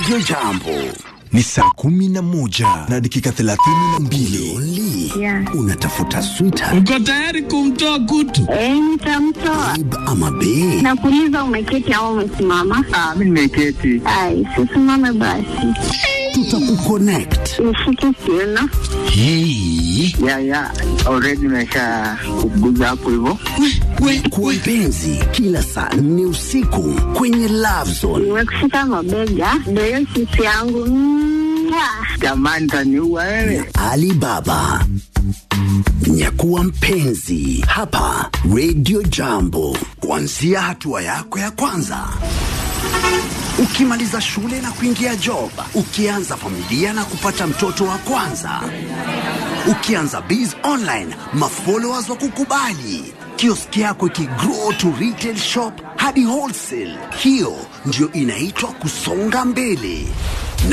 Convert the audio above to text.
Radio Jambo. Ni saa 11 na dakika 32. Yeah. Unatafuta sweetheart. Uko tayari kumtoa kutu? Nitamtoa. Babe ama bae. Nakuuliza umeketi au umesimama? Mimi nimeketi. Ai, sisimame basi. Tutakuconnect. Nishike kiuno. Hey. Ya, already nimesha kuguza hapo hivyo. Kwa penzi kila saa 4 usiku kwenye Love Zone. Nimekushika mabega, ndio sisi yangu. Jamani taniua wewe. Alibaba. Nyakuwa mpenzi hapa Radio Jambo. Kuanzia hatua yako ya kwanza. Ukimaliza shule na kuingia job, ukianza familia na kupata mtoto wa kwanza, ukianza biz online, mafollowers wa kukubali, kioski yako ikigrow to retail shop hadi wholesale. Hiyo ndio inaitwa kusonga mbele.